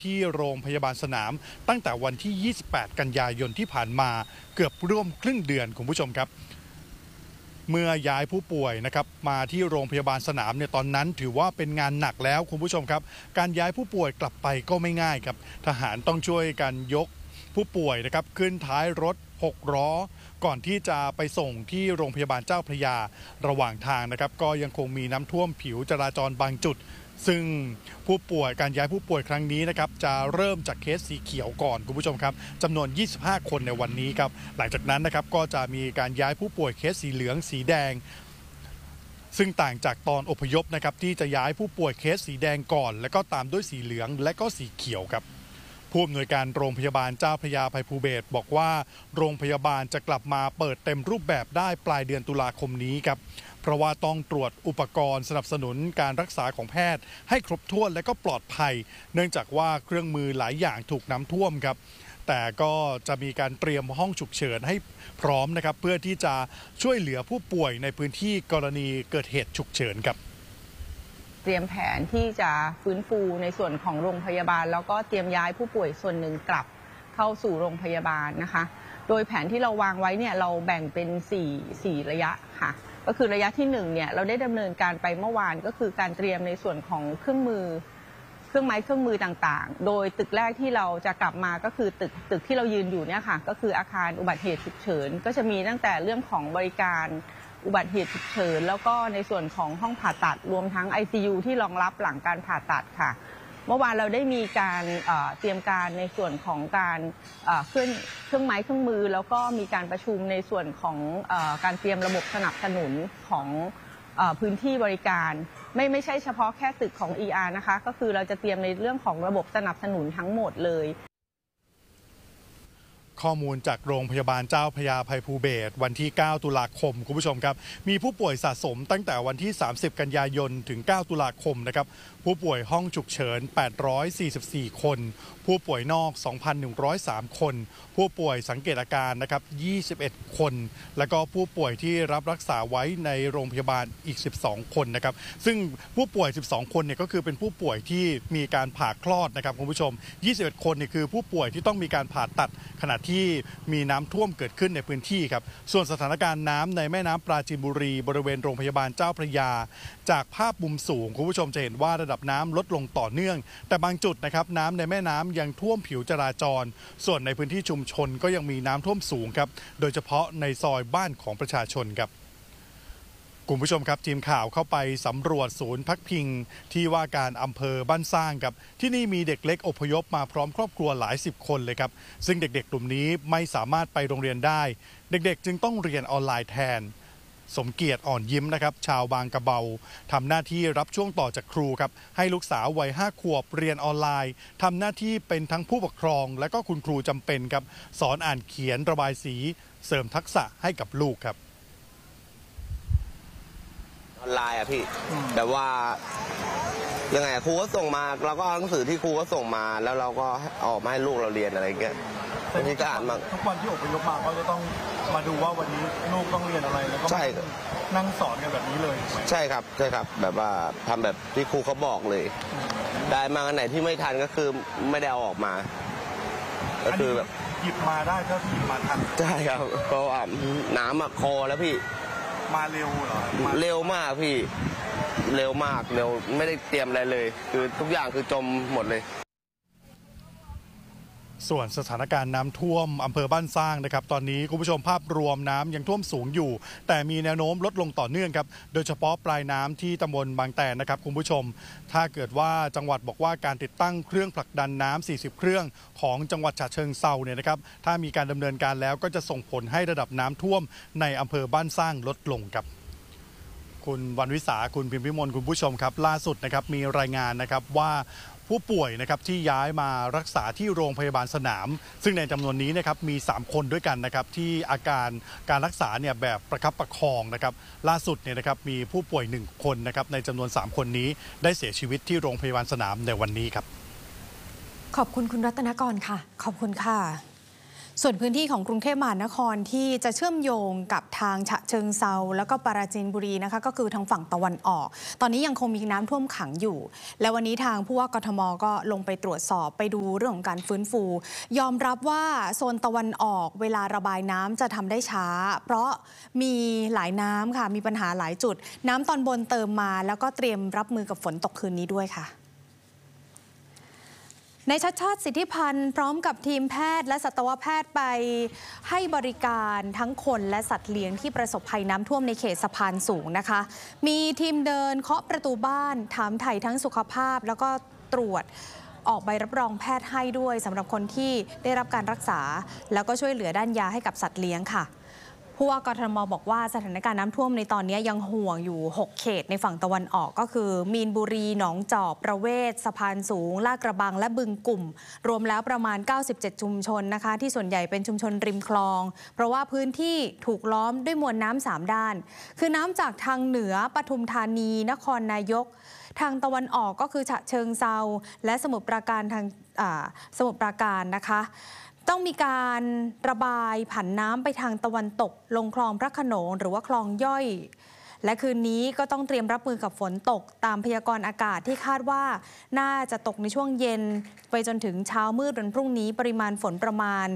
ที่โรงพยาบาลสนามตั้งแต่วันที่ 28 กันยายนที่ผ่านมาเกือบร่วมครึ่งเดือนคุณผู้ชมครับเมื่อย้ายผู้ป่วยนะครับมาที่โรงพยาบาลสนามเนี่ยตอนนั้นถือว่าเป็นงานหนักแล้วคุณผู้ชมครับการย้ายผู้ป่วยกลับไปก็ไม่ง่ายครับทหารต้องช่วยกันยกผู้ป่วยนะครับขึ้นท้ายรถ6 ล้อก่อนที่จะไปส่งที่โรงพยาบาลเจ้าพระยาระหว่างทางนะครับก็ยังคงมีน้ำท่วมผิวจราจรบางจุดซึ่งการย้ายผู้ป่วยครั้งนี้นะครับจะเริ่มจากเคสสีเขียวก่อนคุณผู้ชมครับจำนวน25 คนในวันนี้ครับหลังจากนั้นนะครับก็จะมีการย้ายผู้ป่วยเคสสีเหลืองสีแดงซึ่งต่างจากตอนอพยพนะครับที่จะย้ายผู้ป่วยเคสสีแดงก่อนแล้วก็ตามด้วยสีเหลืองและก็สีเขียวครับผู้อำนวยการโรงพยาบาลเจ้าพระยาภัยภูเบศรบอกว่าโรงพยาบาลจะกลับมาเปิดเต็มรูปแบบได้ปลายเดือนตุลาคมนี้ครับเพราะว่าต้องตรวจอุปกรณ์สนับสนุนการรักษาของแพทย์ให้ครบถ้วนและก็ปลอดภัยเนื่องจากว่าเครื่องมือหลายอย่างถูกน้ำท่วมครับแต่ก็จะมีการเตรียมห้องฉุกเฉินให้พร้อมนะครับเพื่อที่จะช่วยเหลือผู้ป่วยในพื้นที่กรณีเกิดเหตุฉุกเฉินครับเตรียมแผนที่จะฟื้นฟูในส่วนของโรงพยาบาลแล้วก็เตรียมย้ายผู้ป่วยส่วนหนึ่งกลับเข้าสู่โรงพยาบาลนะคะโดยแผนที่เราวางไว้เนี่ยเราแบ่งเป็น4ระยะค่ะก็คือระยะที่1เนี่ยเราได้ดำเนินการไปเมื่อวานก็คือการเตรียมในส่วนของเครื่องมือเครื่องไม้เครื่องมือต่างๆโดยตึกแรกที่เราจะกลับมาก็คือตึกที่เรายืนอยู่เนี่ยค่ะก็คืออาคารอุบัติเหตุฉุกเฉินก็จะมีตั้งแต่เรื่องของบริการอุบัติเหตุฉุกเฉินแล้วก็ในส่วนของห้องผ่าตัดรวมทั้ง ICU ที่รองรับหลังการผ่าตัดค่ะเมื่อวานเราได้มีการเตรียมการในส่วนของการเครื่องไม้เครื่องมือแล้วก็มีการประชุมในส่วนของการเตรียมระบบสนับสนุนของพื้นที่บริการไม่ใช่เฉพาะแค่ตึกของ ER นะคะก็คือเราจะเตรียมในเรื่องของระบบสนับสนุนทั้งหมดเลยข้อมูลจากโรงพยาบาลเจ้าพระยาภัยภูเบศรวันที่ 9 ตุลาคมคุณผู้ชมครับมีผู้ป่วยสะสมตั้งแต่วันที่ 30 กันยายนถึง 9 ตุลาคมนะครับผู้ป่วยห้องฉุกเฉิน 844 คนผู้ป่วยนอก 2,103 คนผู้ป่วยสังเกตอาการนะครับ21 คนแล้วก็ผู้ป่วยที่รับรักษาไว้ในโรงพยาบาลอีก 12 คนนะครับซึ่งผู้ป่วย 12 คนเนี่ยก็คือเป็นผู้ป่วยที่มีการผ่าคลอดนะครับคุณผู้ชม 21 คนเนี่ยคือผู้ป่วยที่ต้องมีการผ่าตัดขณะที่มีน้ำท่วมเกิดขึ้นในพื้นที่ครับส่วนสถานการณ์น้ำในแม่น้ำปราจีนบุรีบริเวณโรงพยาบาลเจ้าพระยาจากภาพมุมสูงคุณผู้ชมจะเห็นว่าระดับน้ำลดลงต่อเนื่องแต่บางจุดนะครับน้ำในแม่น้ำยังท่วมผิวจราจรส่วนในพื้นที่ชุมชนก็ยังมีน้ำท่วมสูงครับโดยเฉพาะในซอยบ้านของประชาชนครับคุณผู้ชมครับทีมข่าวเข้าไปสำรวจศูนย์พักพิงที่ว่าการอำเภอบ้านสร้างครับที่นี่มีเด็กเล็กอพยพมาพร้อมครอบครัวหลาย10 คนเลยครับซึ่งเด็กๆกลุ่มนี้ไม่สามารถไปโรงเรียนได้เด็กๆจึงต้องเรียนออนไลน์แทนสมเกียรติอ่อนยิ้มนะครับชาวบางกระเบาทำหน้าที่รับช่วงต่อจากครูครับให้ลูกสาววัย5 ขวบเรียนออนไลน์ทำหน้าที่เป็นทั้งผู้ปกครองและก็คุณครูจำเป็นครับสอนอ่านเขียนระบายสีเสริมทักษะให้กับลูกครับออนไลน์อะพี่แต่ว่ายังไงครูก็ส่งมาเราก็เอาหนังสือที่ครูก็ส่งมาแล้วเราก็ออกมาให้ลูกเราเรียนอะไรเงี้ยวันนี้ก็อ่านมาทุกวันที่อพยพมาเขาจะต้องมาดูว่าวันนี้ลูกต้องเรียนอะไรแล้วก็นั่งสอนกันแบบนี้เลยใช่ครับแบบว่าทำแบบที่ครูเขาบอกเลยได้มาอันไหนที่ไม่ทันก็คือไม่ได้เอาออกมาก็คือแบบหยิบมาได้ก็หยิบมาทันใช่ครับเพราะว่าน้ำมาคอแล้วพี่มาเร็วเหรอเร็วมากพี่เร็วมากเร็วไม่ได้เตรียมอะไรเลยคือทุกอย่างคือจมหมดเลยส่วนสถานการณ์น้ำท่วมอำเภอบ้านสร้างนะครับตอนนี้คุณผู้ชมภาพรวมน้ำยังท่วมสูงอยู่แต่มีแนวโน้มลดลงต่อเนื่องครับโดยเฉพาะปลายน้ำที่ตำบลบางแตนนะครับคุณผู้ชมถ้าเกิดว่าจังหวัดบอกว่าการติดตั้งเครื่องผลักดันน้ำ40 เครื่องของจังหวัดฉะเชิงเทราเนี่ยนะครับถ้ามีการดำเนินการแล้วก็จะส่งผลให้ระดับน้ำท่วมในอำเภอบ้านสร้างลดลงครับคุณวันวิสาคุณพิมพิมลคุณผู้ชมครับล่าสุดนะครับมีรายงานนะครับว่าผู้ป่วยนะครับที่ย้ายมารักษาที่โรงพยาบาลสนามซึ่งในจำนวนนี้นะครับมี3 คนด้วยกันนะครับที่อาการรักษาเนี่ยแบบประคับประคองนะครับล่าสุดเนี่ยนะครับมีผู้ป่วย1 คนนะครับในจำนวน3 คนนี้ได้เสียชีวิตที่โรงพยาบาลสนามในวันนี้ครับขอบคุณคุณรัตนกรค่ะขอบคุณค่ะส่วนพื้นที่ของกรุงเทพมหานครที่จะเชื่อมโยงกับทางฉะเชิงเทราแล้วก็ปราจีนบุรีนะคะก็คือทางฝั่งตะวันออกตอนนี้ยังคงมีน้ำท่วมขังอยู่และวันนี้ทางผู้ว่ากทมก็ลงไปตรวจสอบไปดูเรื่องของการฟื้นฟูยอมรับว่าโซนตะวันออกเวลาระบายน้ำจะทำได้ช้าเพราะมีหลายน้ำค่ะมีปัญหาหลายจุดน้ำตอนบนเติมมาแล้วก็เตรียมรับมือกับฝนตกคืนนี้ด้วยค่ะในชัดชาติสิทธิพันธ์พร้อมกับทีมแพทย์และสัตวแพทย์ไปให้บริการทั้งคนและสัตว์เลี้ยงที่ประสบภัยน้ำท่วมในเขตสะพานสูงนะคะมีทีมเดินเคาะประตูบ้านถามไถ่ทั้งสุขภาพแล้วก็ตรวจออกใบรับรองแพทย์ให้ด้วยสำหรับคนที่ได้รับการรักษาแล้วก็ช่วยเหลือด้านยาให้กับสัตว์เลี้ยงค่ะผู้ว่ากทมบอกว่าสถานการณ์น้ำท่วมในตอนนี้ยังห่วงอยู่6เขตในฝั่งตะวันออกก็คือมีนบุรีหนองจอกประเวศสะพานสูงลาดกระบังและบึงกลุ่มรวมแล้วประมาณ97ชุมชนนะคะที่ส่วนใหญ่เป็นชุมชนริมคลองเพราะว่าพื้นที่ถูกล้อมด้วยมวลน้ำ3ด้านคือน้ำจากทางเหนือปทุมธานีนครนายกทางตะวันออกก็คือฉะเชิงเทราและสมุทรปราการทางสมุทรปราการนะคะต้องมีการระบายผันน้ำไปทางตะวันตกลงคลองพระโขนงหรือว่าคลองย่อยและคืนนี้ก็ต้องเตรียมรับมือกับฝนตกตามพยากรณ์อากาศที่คาดว่าน่าจะตกในช่วงเย็นไปจนถึงเช้ามืดวันพรุ่งนี้ปริมาณฝนประมาณ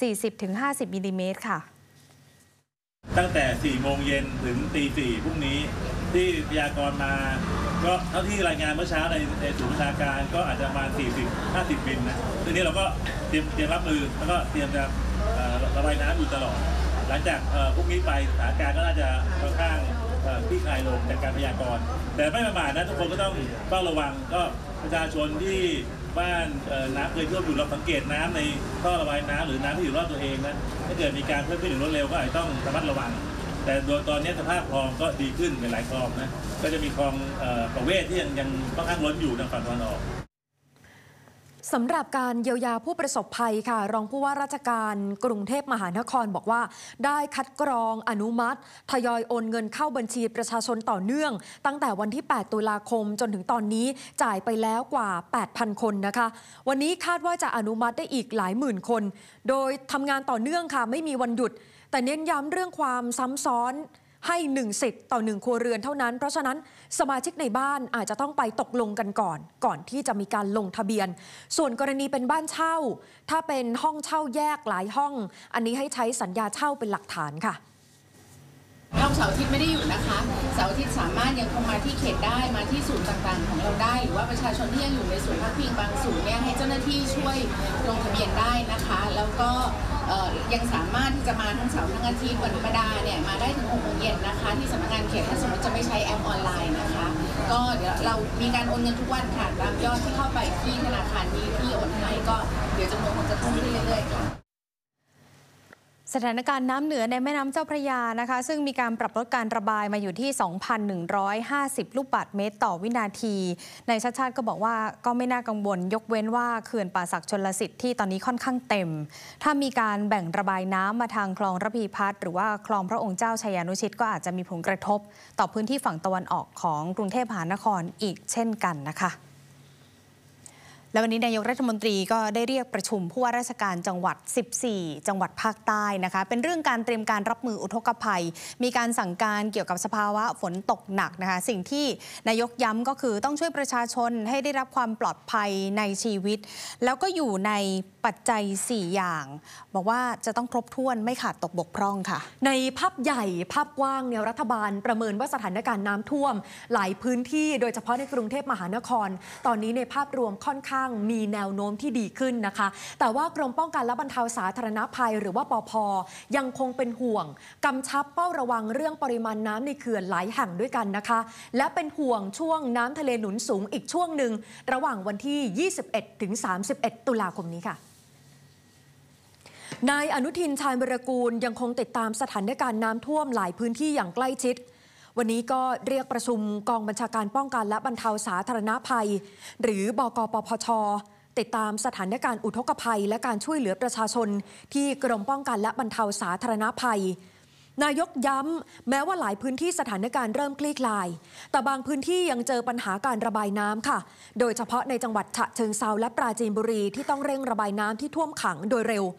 40-50 มิลลิเมตรค่ะตั้งแต่ 4 โมงเย็นถึงตี 4 พรุ่งนี้ที่พยากรณ์มาก็เท่าที่รายงานเมื่อเช้าในศูนย์ประชาการก็อาจจะประมาณ 40-50 มิลนะทีนี้เราก็เตรียมรับมือแล้วก็เตรียมจะระบายน้ำอยู่ตลอดหลังจากพรุ่งนี้ไปสถานการณ์ก็น่าจะค่อนข้างคลี่คลายลงจากการพยากรณ์แต่ไม่ประมาทนะทุกคนก็ต้องเฝ้าระวังก็ประชาชนที่บ้านน้ำเคยท่วมอยู่เราสังเกตน้ำในท่อระบายน้ำหรือน้ำที่อยู่รอบตัวเองนะถ้าเกิดมีการเพิ่มขึ้นอย่างรวดเร็วก็อาจจะต้องระมัดระวังแต่โดยตอนนี้สภาพคลองก็ดีขึ้นเป็นหลายคลองนะก็จะมีคลองประเวศที่ยังค่อนข้างล้นอยู่ทางฝั่งตะวันออกสำหรับการเยียวยาผู้ประสบภัยค่ะรองผู้ว่าราชการกรุงเทพมหานครบอกว่าได้คัดกรองอนุมัติทยอยโอนเงินเข้าบัญชีประชาชนต่อเนื่องตั้งแต่วันที่8ตุลาคมจนถึงตอนนี้จ่ายไปแล้วกว่า 8,000 คนนะคะวันนี้คาดว่าจะอนุมัติได้อีกหลายหมื่นคนโดยทำงานต่อเนื่องค่ะไม่มีวันหยุดแต่เน้นย้ำเรื่องความซ้ำซ้อนให้1สิทธิ์ต่อ1ครัวเรือนเท่านั้นเพราะฉะนั้นสมาชิกในบ้านอาจจะต้องไปตกลงกันก่อนที่จะมีการลงทะเบียนส่วนกรณีเป็นบ้านเช่าถ้าเป็นห้องเช่าแยกหลายห้องอันนี้ให้ใช้สัญญาเช่าเป็นหลักฐานค่ะเราเสาร์อาทิตย์ไม่ได้อยู่นะคะเสาร์อาทิตย์สามารถยังคงมาที่เขตได้มาที่ศูนย์ต่างๆของเราได้หรือว่าประชาชนที่ยังอยู่ในศูนย์พักพิงบางศูนย์เนี่ยให้เจ้าหน้าที่ช่วยลงทะเบียนได้นะคะแล้วก็ยังสามารถที่จะมาทั้งเสาร์ทั้งอาทิตย์วันธรรมดาเนี่ยมาได้ถึง6 โมงเย็นนะคะที่สำนักงานเขตถ้าสมมติจะไม่ใช้แอปออนไลน์นะคะก็เดี๋ยวเรามีการโอนเงินทุกวันค่ะตามยอดที่เข้าไปที่ธนาคารนี้ที่โอนให้ก็เดี๋ยวจำนวนคงจะเพิ่มขึ้นเรื่อยๆค่ะสถานการณ์น้ำเหนือในแม่น้ำเจ้าพระยานะคะซึ่งมีการปรับลดการระบายมาอยู่ที่ 2,150 ลูกบาศก์เมตรต่อวินาทีในชาติก็บอกว่าก็ไม่น่ากังวลยกเว้นว่าเขื่อนป่าสักชลสิทธิ์ที่ตอนนี้ค่อนข้างเต็มถ้ามีการแบ่งระบายน้ำมาทางคลองระพีพัฒน์หรือว่าคลองพระองค์เจ้าชัยานุชิตก็อาจจะมีผลกระทบต่อพื้นที่ฝั่งตะวันออกของกรุงเทพมหานครอีกเช่นกันนะคะและวันนี้นายกรัฐมนตรีก็ได้เรียกประชุมผู้ว่าราชการจังหวัด14จังหวัดภาคใต้นะคะเป็นเรื่องการเตรียมการรับมืออุทกภัยมีการสั่งการเกี่ยวกับสภาวะฝนตกหนักนะคะสิ่งที่นายกย้ำก็คือต้องช่วยประชาชนให้ได้รับความปลอดภัยในชีวิตแล้วก็อยู่ในปัจจัย4อย่างบอกว่าจะต้องครบถ้วนไม่ขาดตกบกพร่องค่ะในภาพใหญ่ภาพกว้างเนี่ยรัฐบาลประเมินว่าสถานการณ์น้ำท่วมหลายพื้นที่โดยเฉพาะในกรุงเทพมหานครตอนนี้ในภาพรวมค่อนข้างมีแนวโน้มที่ดีขึ้นนะคะแต่ว่ากรมป้องกันและบรรเทาสาธารณภัยหรือว่าปภ.ยังคงเป็นห่วงกำชับเฝ้าระวังเรื่องปริมาณน้ำในเขื่อนหลายแห่งด้วยกันนะคะและเป็นห่วงช่วงน้ำทะเลหนุนสูงอีกช่วงหนึ่งระหว่างวันที่ 21 ถึง 31 ตุลาคมนี้ค่ะนายอนุทินชาญวิรากูลยังคงติดตามสถานการณ์น้ำท่วมหลายพื้นที่อย่างใกล้ชิดวันนี้ก็เรียกประชุมกองบัญชาการป้องกันและบรรเทาสาธารณภัยหรือบกปพช.ติดตามสถานการณ์อุทกภัยและการช่วยเหลือประชาชนที่กรมป้องกันและบรรเทาสาธารณภัยนายกย้ำแม้ว่าหลายพื้นที่สถานการณ์เริ่มคลี่คลายแต่บางพื้นที่ยังเจอปัญหาการระบายน้ำค่ะโดยเฉพาะในจังหวัดฉะเชิงเทราและปราจีนบุรีที่ต้องเร่งระบายน้ำที่ท่วมขังโดยเร็ว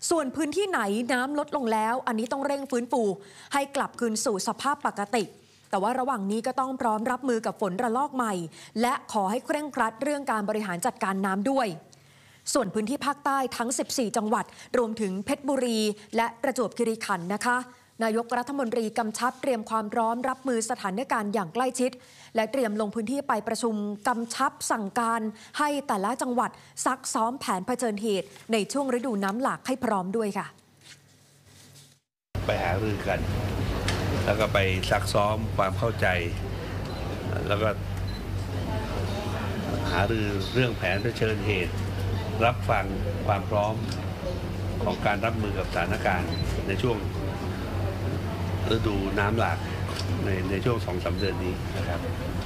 ส่วนพื้นที่ไหนน้ำลดลงแล้วอันนี้ต้องเร่งฟื้นฟูให้กลับคืนสู่สภาพปกติแต่ว่าระหว่างนี้ก็ต้องพร้อมรับมือกับฝนระลอกใหม่และขอให้เคร่งครัดเรื่องการบริหารจัดการน้ำด้วยส่วนพื้นที่ภาคใต้ทั้ง14จังหวัดรวมถึงเพชรบุรีและประจวบคีรีขันธ์นะคะนายกรัฐมนตรีกำชับเตรียมความพร้อมรับมือสถานการณ์อย่างใกล้ชิดและเตรียมลงพื้นที่ไปประชุมกำชับสั่งการให้แต่ละจังหวัดซักซ้อมแผนเผชิญเหตุในช่วงฤดูน้ำหลากให้พร้อมด้วยค่ะไปหารือกันแล้วก็ไปซักซ้อมความเข้าใจแล้วก็หารือเรื่องแผนเผชิญเหตุรับฟังความพร้อมของการรับมือกับสถานการณ์ในช่วงฤดูน้ำหลากในช่วง 2-3 เดือนนี้นะครับ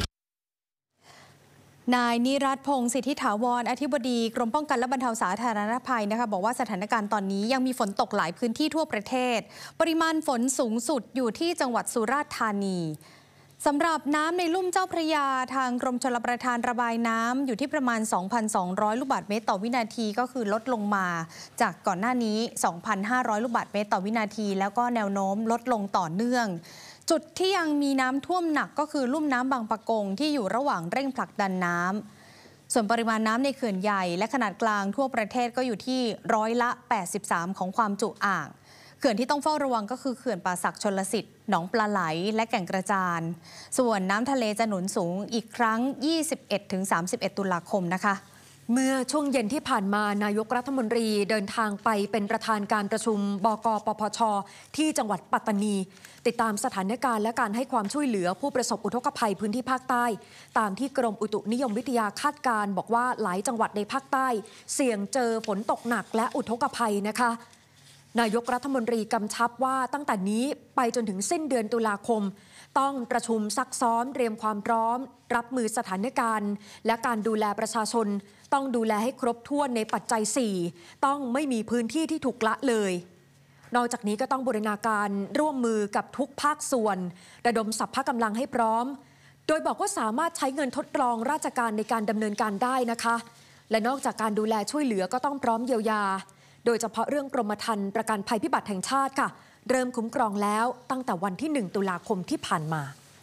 นายนิรัตน์พงศ์สิทธิถาวรอธิบดีกรมป้องกันและบรรเทาสาธารณภัยนะคะบอกว่าสถานการณ์ตอนนี้ยังมีฝนตกหลายพื้นที่ทั่วประเทศปริมาณฝนสูงสุดอยู่ที่จังหวัดสุราษฎร์ธานีสำหรับน้ำในลุ่มเจ้าพระยาทางกรมชลประทานระบายน้ำอยู่ที่ประมาณ 2,200 ลูกบาศก์เมตรต่อวินาทีก็คือลดลงมาจากก่อนหน้านี้ 2,500 ลูกบาศก์เมตรต่อวินาทีแล้วก็แนวโน้มลดลงต่อเนื่องจุดที่ยังมีน้ำท่วมหนักก็คือลุ่มน้ำบางปะกงที่อยู่ระหว่างเร่งผลักดันน้ำส่วนปริมาณน้ำในเขื่อนใหญ่และขนาดกลางทั่วประเทศก็อยู่ที่83%ของความจุอ่างเขื่อนที่ต้องเฝ้าระวังก็คือเขื่อนป่าสักชลสิทธิ์หนองปลาไหลและแก่งกระจานส่วนน้ำทะเลจะหนุนสูงอีกครั้ง 21-31 ตุลาคมนะคะเมื่อช่วงเย็นที่ผ่านมานายกรัฐมนตรีเดินทางไปเป็นประธานการประชุมบก.ปปช.ที่จังหวัดปัตตานีติดตามสถานการณ์และการให้ความช่วยเหลือผู้ประสบอุทกภัยพื้นที่ภาคใต้ตามที่กรมอุตุนิยมวิทยาคาดการณ์บอกว่าหลายจังหวัดในภาคใต้เสี่ยงเจอฝนตกหนักและอุทกภัยนะคะนายกรัฐมนตรีกำชับว่าตั้งแต่นี้ไปจนถึงสิ้นเดือนตุลาคมต้องประชุมซักซ้อมเตรียมความพร้อมรับมือสถานการณ์และการดูแลประชาชนต้องดูแลให้ครบถ้วนในปัจจัย 4ต้องไม่มีพื้นที่ที่ถูกละเลยนอกจากนี้ก็ต้องบูรณาการร่วมมือกับทุกภาคส่วนระดมสรรพกำลังให้พร้อมโดยบอกว่าสามารถใช้เงินทดลองราชการในการดำเนินการได้นะคะและนอกจากการดูแลช่วยเหลือก็ต้องพร้อมเยียวยาโดยเฉพาะเรื่องกรมธรรม์ประกันภัยพิบัติแห่งชาติค่ะเริ่มคุ้มครองแล้วตั้งแต่วันที่1ตุลาคมที่ผ่านมา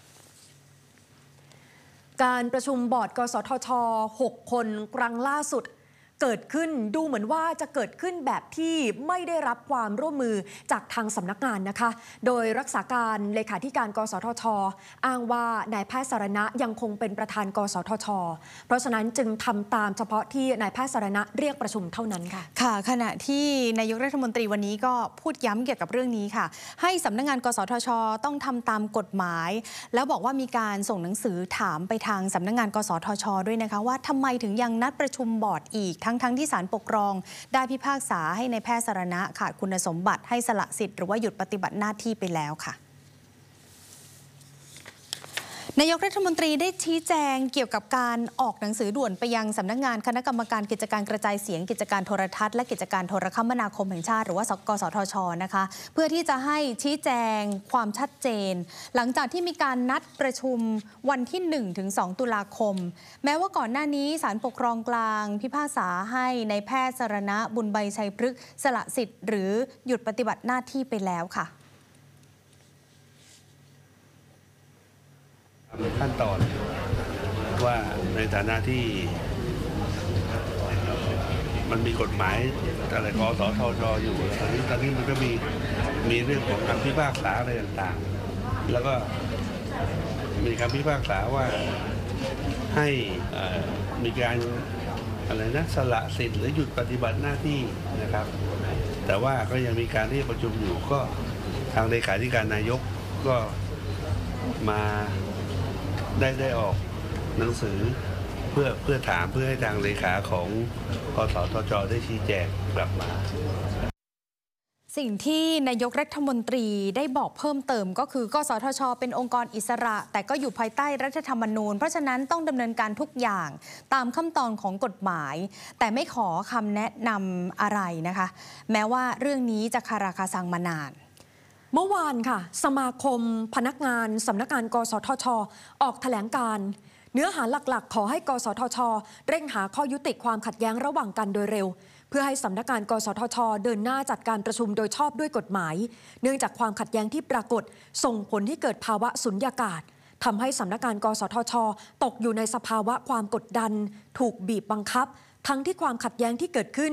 การประชุมบอร์ดกสทช. 6 คนครั้งล่าสุดเกิดขึ้นดูเหมือนว่าจะเกิดขึ้นแบบที่ไม่ได้รับความร่วมมือจากทางสำนักงานนะคะโดยรักษาการเลขาธิการกสทช.อ้างว่านายแพทย์สรณะยังคงเป็นประธานกสทช.เพราะฉะนั้นจึงทำตามเฉพาะที่นายแพทย์สรณะเรียกประชุมเท่านั้นค่ะค่ะขณะที่นายกรัฐมนตรีวันนี้ก็พูดย้ำเกี่ยวกับเรื่องนี้ค่ะให้สำนักงานกสทช.ต้องทำตามกฎหมายแล้วบอกว่ามีการส่งหนังสือถามไปทางสำนักงานกสทช.ด้วยนะคะว่าทำไมถึงยังนัดประชุมบอร์ดอีกทั้งที่ศาลปกครองได้พิพากษาให้นายแพทย์สรณะขาดคุณสมบัติให้สละสิทธิ์หรือว่าหยุดปฏิบัติหน้าที่ไปแล้วค่ะนายกรัฐมนตรีได้ชี้แจงเกี่ยวกับการออกหนังสือด่วนไปยังสำนักงานคณะกรรมการกิจการกระจายเสียงกิจการโทรทัศน์และกิจการโทรคมนาคมแห่งชาติหรือว่ากสทช.นะคะเพื่อที่จะให้ชี้แจงความชัดเจนหลังจากที่มีการนัดประชุมวันที่ 1-2 ตุลาคมแม้ว่าก่อนหน้านี้ศาลปกครองกลางพิพากษาให้นายแพทย์สรณะบุญใบชัยพฤกษ์สละสิทธิ์หรือหยุดปฏิบัติหน้าที่ไปแล้วค่ะขั้นตอนว่าในฐานะที่มันมีกฎหมายอะไรกสทช.อยู่ตอนนี้มันก็มีเรื่องของคำพิพากษาอะไรต่างๆแล้วก็มีคำพิพากษาว่าให้มีการอะไรนะสละสิทธิ์หรือหยุดปฏิบัติหน้าที่นะครับแต่ว่าก็ยังมีการที่ประชุมอยู่ก็ทางเลขาธิการนายกก็มาได้ออกหนังสือเพื่อถามเพื่อให้ทางเลขาของกสทช.ได้ชี้แจงกลับมาสิ่งที่นายกรัฐมนตรีได้บอกเพิ่มเติมก็คือกสทช.เป็นองค์กรอิสระแต่ก็อยู่ภายใต้รัฐธรรมนูญเพราะฉะนั้นต้องดำเนินการทุกอย่างตามขั้นตอนของกฎหมายแต่ไม่ขอคำแนะนำอะไรนะคะแม้ว่าเรื่องนี้จะคาราคาซังมานานเมื่อวานค่ะสมาคมพนักงานสำนักงานกสทช.ออกแถลงการณ์เนื้อหาหลักๆขอให้กสทช.เร่งหาข้อยุติความขัดแย้งระหว่างกันโดยเร็วเพื่อพื่อให้สำนักงานกสทช.เดินหน้าจัดการประชุมโดยชอบด้วยกฎหมายเนื่องจากความขัดแย้งที่ปรากฏส่งผลให้เกิดภาวะสุญญากาศทำให้สำนักงานกสทช.ตกอยู่ในสภาวะความกดดันถูกบีบบังคับทั้งที่ความขัดแย้งที่เกิดขึ้น